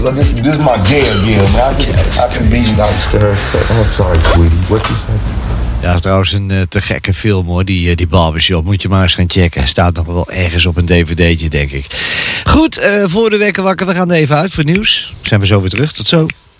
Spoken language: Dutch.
This is my gay again, man. I can beat it out. Oh, sorry, sweetie. What you said? Ja, trouwens een te gekke film hoor, die Barbershop. Moet je maar eens gaan checken. Hij staat nog wel ergens op een dvd'tje, denk ik. Goed, voor de wekker wakker. We gaan er even uit voor nieuws. Zijn we zo weer terug. Tot zo.